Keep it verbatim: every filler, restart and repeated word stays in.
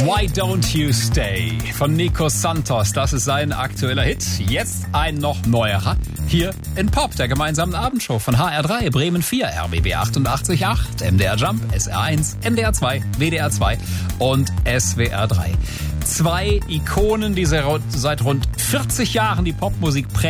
Why Don't You Stay von Nico Santos. Das ist sein aktueller Hit. Jetzt ein noch neuerer. Hier in Pop, der gemeinsamen Abendshow von H R drei, Bremen vier, R B B achtundachtzig Komma acht, M D R Jump, S R eins, M D R zwei, W D R zwei und S W R drei. Zwei Ikonen, die seit rund vierzig Jahren die Popmusik prägen.